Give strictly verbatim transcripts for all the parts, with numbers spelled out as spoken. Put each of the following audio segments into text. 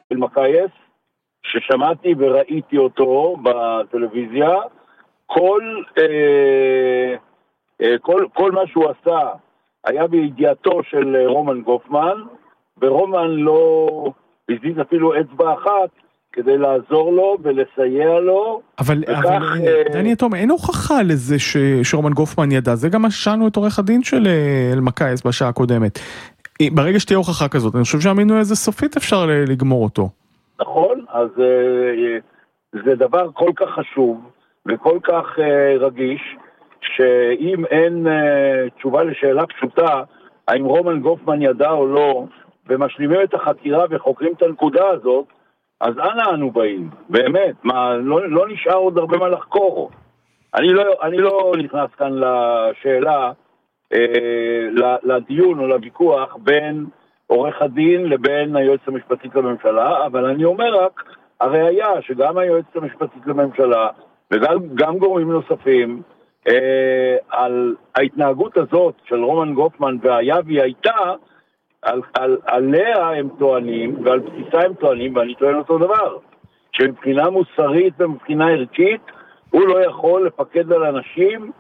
אלמקייס, ששמעתי וראיתי אותו בטלוויזיה, כל, אה, אה, כל, כל מה שהוא עשה היה בידיעתו של רומן גופמן, ורומן לא הזיז אפילו אצבע אחת כדי לעזור לו ולסייע לו. אבל, וכך, אבל אה... דני יתום, אין הוכחה לזה ש, שרומן גופמן ידע, זה גם מה ששאלנו את עורך הדין של אלמקייס בשעה הקודמת. ברגע שתהיה הוכחה כזאת, אני חושב שהמינוי הזה סופית אפשר לגמור אותו. נכון, אז אה, זה דבר כל כך חשוב וכל כך אה, רגיש, שאם אין אה, תשובה לשאלה פשוטה, האם רומן גופמן ידע או לא, ומשלימים את החקירה וחוקרים את הנקודה הזאת, אז אנה אנו באים? באמת, מה, לא, לא נשאר עוד הרבה מה לחקור. אני לא, אני לא נכנס כאן לשאלה, אה, לדיון או לוויכוח בין עורך הדין לבין היועצת המשפטית לממשלה, אבל אני אומר רק, הראיה שגם היועצת המשפטית לממשלה וגם גם גורמים נוספים אה, על ההתנהגות הזאת של רומן גופמן והיה והיא הייתה, על, על, עליה הם טוענים ועל בסיסה הם טוענים, ואני טוען אותו דבר, שמבחינה מוסרית ומבחינה ערכית הוא לא יכול לפקד על אנשים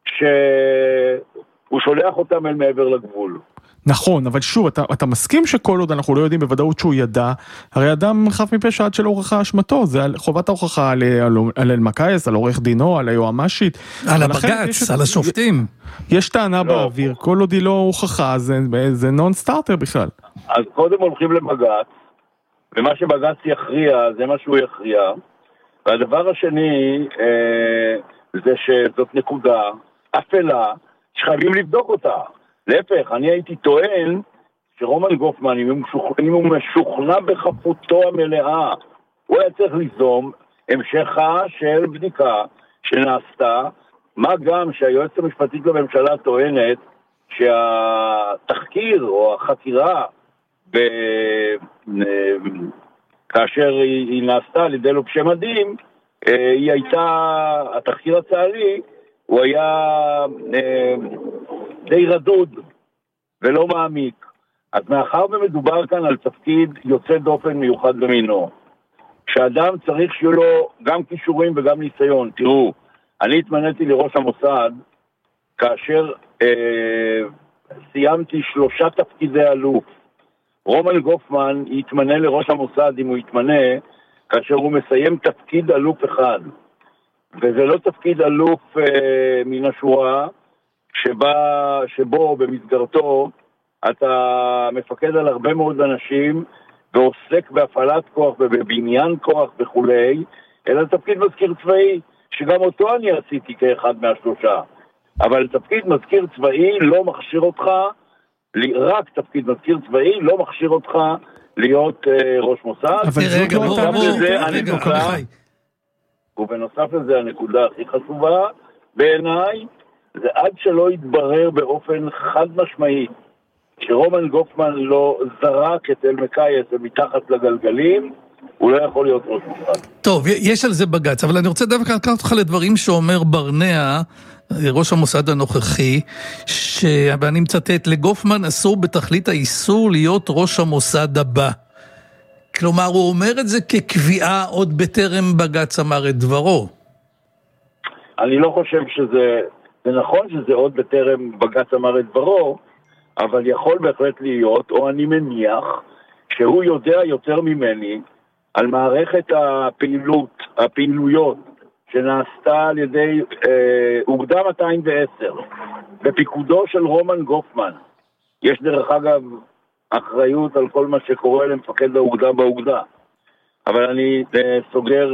שהוא שולח אותם אל מעבר לגבול. נכון, אבל שוב, אתה, אתה מסכים שכל עוד אנחנו לא יודעים בוודאות שהוא ידע, הרי אדם חף מפשע עד שלא הוכחה אשמתו, זה חובת ההוכחה על, על, על אלמקייס, על עורך דינו, על היועמ"שית. על הבג"ץ, על השופטים. יש טענה לא. באוויר, כל עוד היא לא הוכחה, זה, זה נון סטארטר בכלל. אז קודם הולכים לבג"ץ, ומה שבג"ץ יכריע, זה מה שהוא יכריע, והדבר השני, אה, זה שזאת נקודה אפלה, שחייבים לבדוק אותה. להפך, אני הייתי טוען שרומן גופמן, אם הוא משוכנע בחפותו המלאה, הוא היה צריך ליזום המשכה של בדיקה שנעשתה, מה גם שהיועצת המשפטית לממשלה טוענת שהתחקיר או החקירה ב... כאשר היא, היא נעשתה על ידי לובשי מדים, היא הייתה, התחקיר הצה"לי, הוא היה אה, די רדוד ולא מעמיק. אז מאחר ומדובר כאן על תפקיד יוצא דופן מיוחד במינו, שאדם צריך שיהיו לו גם כישורים וגם ניסיון. תראו, אני התמניתי לראש המוסד כאשר אה, סיימתי שלושה תפקידי אלוף. רומן גופמן יתמנה לראש המוסד אם הוא יתמנה כאשר הוא מסיים תפקיד אלוף אחד. וזה לא תפקיד אלוף אה, מן השורה, שבה, שבו במסגרתו אתה מפקד על הרבה מאוד אנשים ועוסק בהפעלת כוח ובבניין כוח וכולי, אלא תפקיד מזכיר צבאי, שגם אותו אני עשיתי כאחד מהשלושה. אבל תפקיד מזכיר צבאי לא מכשיר אותך, רק תפקיד מזכיר צבאי לא מכשיר אותך להיות אה, ראש מוסד. אבל רגע, בוא, בוא, רגע, קמחי. ובנוסף לזה הנקודה הכי חשובה בעיניי, זה עד שלא יתברר באופן חד משמעי שרומן גופמן לא זרק את אלמקייס מתחת לגלגלים, הוא לא יכול להיות ראש מוסד. טוב, יש על זה בג"ץ, אבל אני רוצה דווקא לקחת אותך לדברים שאומר ברנע, ראש המוסד הנוכחי, ש... ואני מצטט, לגופמן אסור בתכלית האיסור להיות ראש המוסד הבא. כלומר, הוא אומר את זה כקביעה עוד בטרם בג"ץ אמר את דברו. אני לא חושב שזה, זה נכון שזה עוד בטרם בג"ץ אמר את דברו, אבל יכול בהחלט להיות, או אני מניח, שהוא יודע יותר ממני על מערכת הפעילות, הפעילויות שנעשתה על ידי אה, אוגדה מאתיים ועשר, בפיקודו של רומן גופמן. יש דרך אגב אחריות על כל מה שקורה למפקד האוגדה באוגדה. אבל אני אה, סוגר,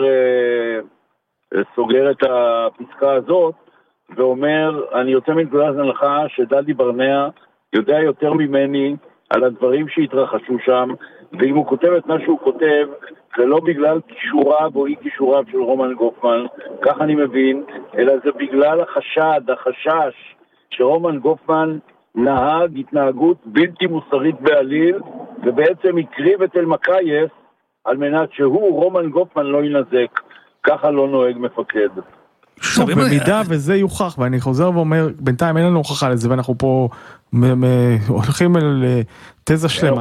אה, סוגר את הפסקה הזאת, ואומר, אני יוצא מנקודת הנחה שדדי ברנע יודע יותר ממני על הדברים שהתרחשו שם, ואם הוא כותב את מה שהוא כותב, זה לא בגלל כישוריו או אי כישוריו של רומן גופמן, כך אני מבין, אלא זה בגלל החשד, החשש, שרומן גופמן נהג התנהגות בלתי מוסרית בעליל, ובעצם הקריב את אלמקייס, על מנת שהוא, רומן גופמן, לא ינזק. ככה לא נוהג מפקד. שוב, במידה וזה יוכח, ואני חוזר ואומר, בינתיים אין לנו הוכחה לזה, ואנחנו פה הולכים על תזה שלמה.